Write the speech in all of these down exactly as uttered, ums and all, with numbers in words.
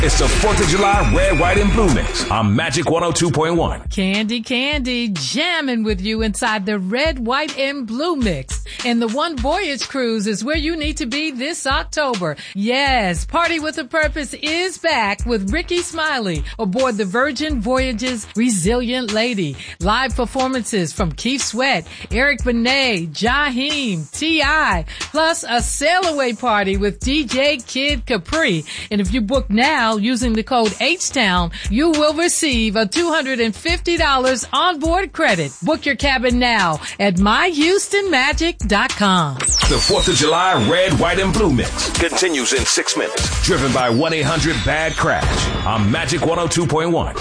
It's the fourth of July Red, White, and Blue Mix on Magic one oh two point one. Candy, Candy, jamming with you inside the Red, White, and Blue Mix. And the One Voyage Cruise is where you need to be this October. Yes, Party with a Purpose is back with Ricky Smiley aboard the Virgin Voyages Resilient Lady. Live performances from Keith Sweat, Eric Benet, Jaheim, T I, plus a sail-away party with D J Kid Capri. And if you book now, using the code H-Town, you will receive a two hundred fifty dollars onboard credit. Book your cabin now at my houston magic dot com. The fourth of July Red, White, and Blue Mix continues in six minutes. Driven by one eight hundred bad crash on Magic one oh two point one.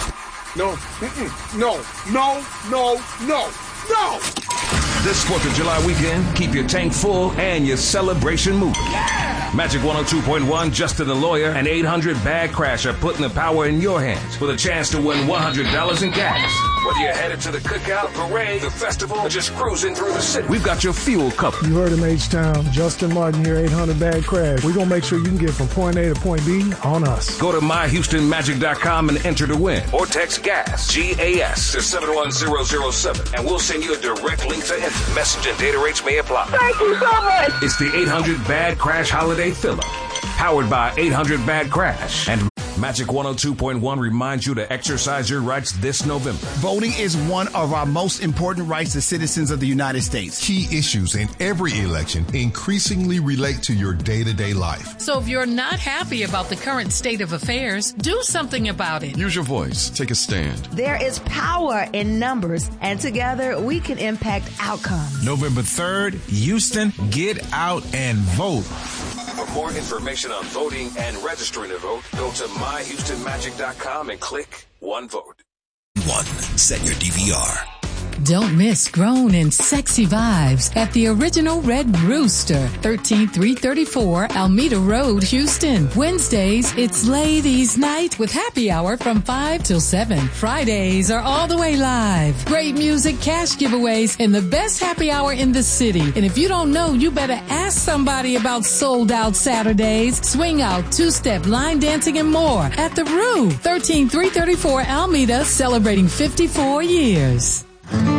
No, mm-mm, no, no, no, no, no! This fourth of July weekend, keep your tank full and your celebration moving. Yeah! Magic one oh two point one, Justin the Lawyer, and eight hundred Bad Crash are putting the power in your hands with a chance to win one hundred dollars in gas. Whether you're headed to the cookout, parade, the festival, or just cruising through the city, we've got your fuel covered. You heard him, H-Town. Justin Martin here, eight hundred Bad Crash. We're going to make sure you can get from point A to point B on us. Go to my houston magic dot com and enter to win. Or text GAS, G A S, to seven one zero zero seven, and we'll send you a direct link to enter. Message and data rates may apply. Thank you so much! It's the eight hundred Bad Crash Holiday Filler, powered by eight hundred Bad Crash. And Magic one oh two point one reminds you to exercise your rights this November. Voting is one of our most important rights as citizens of the United States. Key issues in every election increasingly relate to your day-to-day life. So if you're not happy about the current state of affairs, do something about it. Use your voice. Take a stand. There is power in numbers, and together we can impact outcomes. November third, Houston, get out and vote. For more information on voting and registering to vote, go to my houston magic dot com and click One Vote. One, set your D V R. Don't miss grown and sexy vibes at the original Red Rooster, thirteen three thirty-four Alameda Road, Houston. Wednesdays, it's Ladies Night with happy hour from five till seven. Fridays are all the way live. Great music, cash giveaways, and the best happy hour in the city. And if you don't know, you better ask somebody about sold out Saturdays, swing out, two-step, line dancing, and more at the Roo, thirteen three thirty-four Alameda, celebrating fifty-four years.